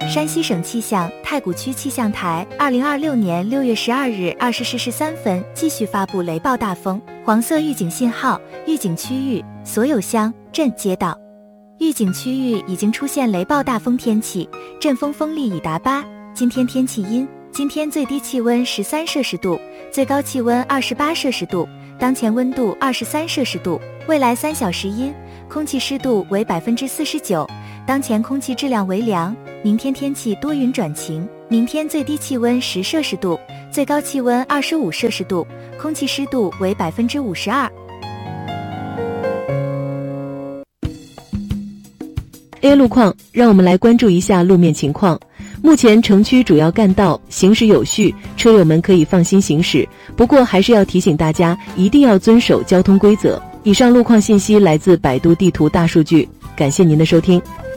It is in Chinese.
山西省气象太谷区气象台2026年6月12日20时13分继续发布雷暴大风黄色预警信号，预警区域所有乡镇街道。预警区域已经出现雷暴大风天气，阵风风力已达8。今天天气阴，今天最低气温13摄氏度，最高气温28摄氏度，当前温度23摄氏度。未来3小时阴，空气湿度为49%，当前空气质量为良。明天天气多云转晴，明天最低气温10摄氏度，最高气温25摄氏度，空气湿度为52%。 A 路况，让我们来关注一下路面情况。目前城区主要干道行驶有序，车友们可以放心行驶，不过还是要提醒大家一定要遵守交通规则。以上路况信息来自百度地图大数据，感谢您的收听。